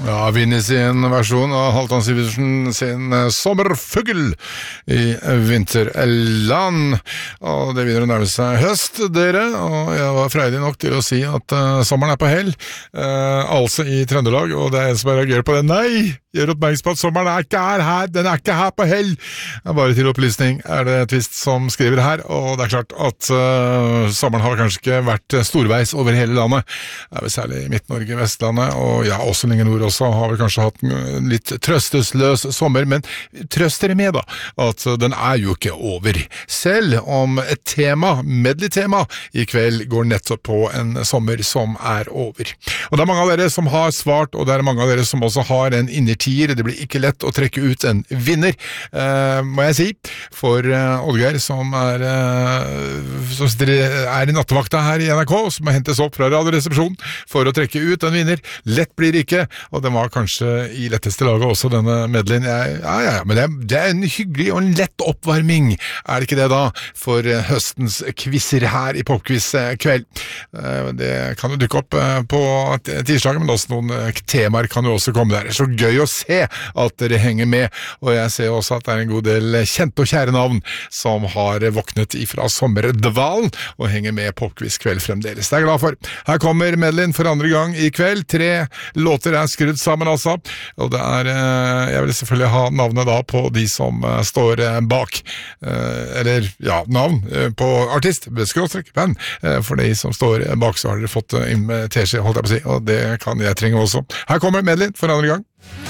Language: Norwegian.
Ja, Vinnie sin versjon av Halvdan Sivertsen sin Sommerfugl i Vinterland. Og det begynner å nærme seg høst, dere, og jeg var freidig nok til å si at sommeren er på hell, altså i Trøndelag, og det er en som reagerer på det. Nei! Gjør oppmerksom på at sommeren er ikke her, den er ikke her på hell. Bare til opplysning er det Twist som skriver her, og det er klart at sommeren har kanskje ikke vært storveis over hele landet. Det er vel særlig i Midt-Norge, Vestlandet, og ja, også lenger nord også, har vi kanskje hatt en litt trøstesløs sommer, men trøst dere med da, at den er jo ikke over. Selv om et tema, medley-tema, i kveld går nettopp på en sommer som er over. Og det er mange av dere som har svart, og det er mange av dere som også har en innertier. Det blir ikke lett å trekke ut en vinner, må jeg si, for Oddgeir som er i nattevakta her i NRK, som har hentet opp fra radioresepsjonen for å trekke ut en vinner. Lett blir det ikke, og den var kanskje i letteste laget også, denne medleyen. Men det er en hyggelig og en lett oppvarming, er det ikke det da, for høstens quizzer her i Popquiz kveld. Det kan jo dukke opp på tirsdagen, men også noen temaer kan jo også komme der. Det er så gøy å se at dere henger med, og jeg ser også at det er en god del kjente og kjære navn som har våknet ifra sommerdvalen og henger med Popquiz kveld fremdeles. Det er jeg glad for. Her kommer medleyen for andre gang i kveld. 3 låter er skrudd sammen altså, og det er, jeg vil selvfølgelig ha navnet da på de som står bak, eller ja, navn på artist, skråstrek, band, for de som står bak så har dere fått inn med teskje, holdt jeg på å si, og det kan jeg trenge også. Her kommer medleyen for andre gang.